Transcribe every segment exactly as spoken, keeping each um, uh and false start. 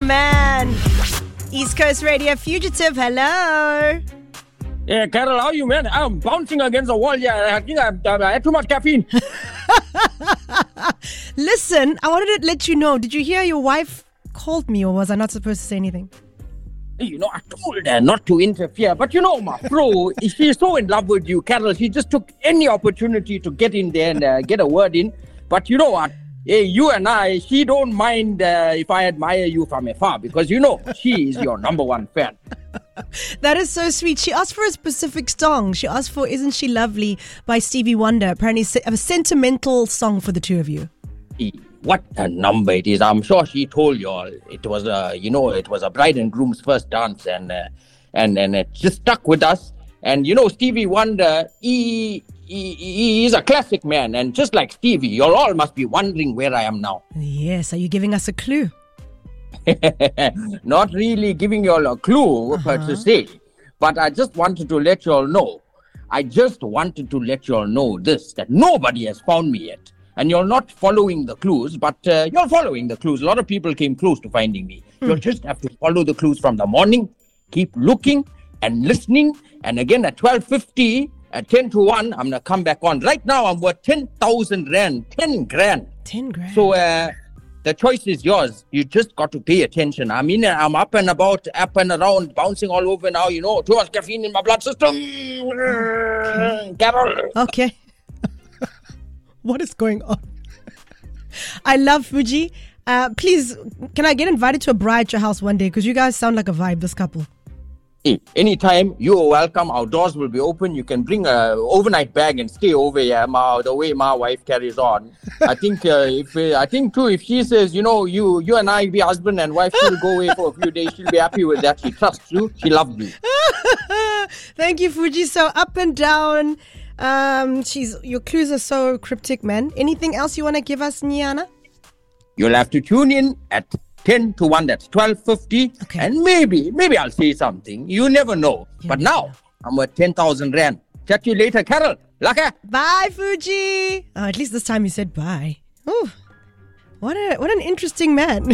man. East Coast Radio Fugitive, hello. Yeah, Carol, how are you, man? I'm bouncing against the wall. Yeah, I think I've, I had too much caffeine. Listen, I wanted to let you know. Did you hear your wife called me, or was I not supposed to say anything? You know, I told her not to interfere. But you know, my bro, she's so in love with you, Carol. She just took any opportunity to get in there and uh, get a word in. But you know what? Hey, you and I, she don't mind uh, if I admire you from afar, because you know, she is your number one fan. That is so sweet. She asked for a specific song. She asked for Isn't She Lovely by Stevie Wonder. Apparently a sentimental song for the two of you. What a number it is. I'm sure she told you all. It was a, you know, it was a bride and groom's first dance, and uh, and and it just stuck with us. And you know, Stevie Wonder, he, he, he is a classic man. And just like Stevie, you all must be wondering where I am now. Yes, are you giving us a clue? Not really giving you all a clue uh-huh. per se, but I just wanted to let you all know. I just wanted to let you all know this, that nobody has found me yet. And you're not following the clues, but uh, you're following the clues. A lot of people came close to finding me. Hmm. You'll just have to follow the clues from the morning, keep looking and listening. And again at twelve fifty, at ten to one, I'm going to come back on. Right now, I'm worth ten thousand rand, ten grand. ten grand. So, uh, the choice is yours. You just got to pay attention. I mean, I'm up and about, up and around, bouncing all over now. You know, too much caffeine in my blood system. Okay. Carol. Okay. What is going on? I love Fuji. Uh, please, can I get invited to a bride at your house one day? Because you guys sound like a vibe, this couple. Hey, anytime, you are welcome. Our doors will be open. You can bring a overnight bag and stay over here. Ma, the way my wife carries on, I think uh, if uh, I think too, if she says, you know, you you and I be husband and wife, she'll go away for a few days. She'll be happy with that. She trusts you. She loves you. Thank you, Fuji. So up and down. Um, she's your clues are so cryptic, man. Anything else you want to give us, Nyana? You'll have to tune in at ten to one, that's twelve fifty. Okay. And maybe, maybe I'll say something. You never know. You but now, know. I'm worth ten thousand rand. Chat to you later, Carol. Laka. Bye, Fuji. Oh, at least this time you said bye. Ooh. What a what an interesting man.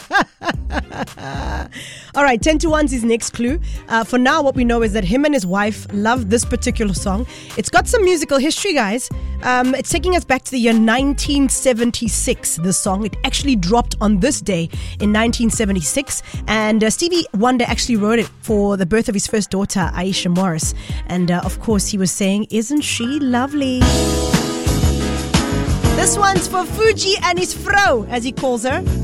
All right, ten to one's his next clue. Uh, for now, what we know is that him and his wife love this particular song. It's got some musical history, guys. Um, it's taking us back to the year nineteen seventy-six, this song. It actually dropped on this day in nineteen seventy-six. And uh, Stevie Wonder actually wrote it for the birth of his first daughter, Aisha Morris. And uh, of course, he was saying, "Isn't she lovely?" This one's for Fuji and his vrouw, as he calls her.